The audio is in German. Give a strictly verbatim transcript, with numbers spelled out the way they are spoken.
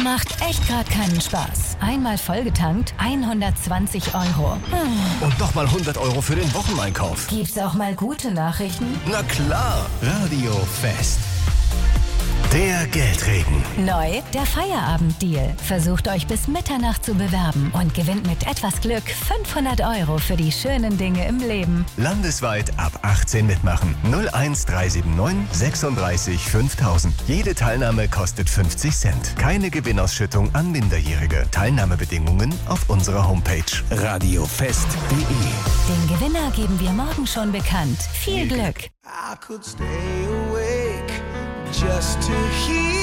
Macht echt gerade keinen Spaß. Einmal vollgetankt, hundertzwanzig Euro. Hm. Und nochmal hundert Euro für den Wocheneinkauf. Gibt's auch mal gute Nachrichten? Na klar, Radio Fest. Der Geldregen. Neu, der Feierabenddeal. Versucht euch bis Mitternacht zu bewerben und gewinnt mit etwas Glück fünfhundert Euro für die schönen Dinge im Leben. Landesweit ab achtzehn mitmachen. null eins drei sieben neun sechsunddreißig fünftausend. Jede Teilnahme kostet fünfzig Cent. Keine Gewinnausschüttung an Minderjährige. Teilnahmebedingungen auf unserer Homepage radiofest punkt de. Den Gewinner geben wir morgen schon bekannt. Viel Glück. I could stay awake just to hear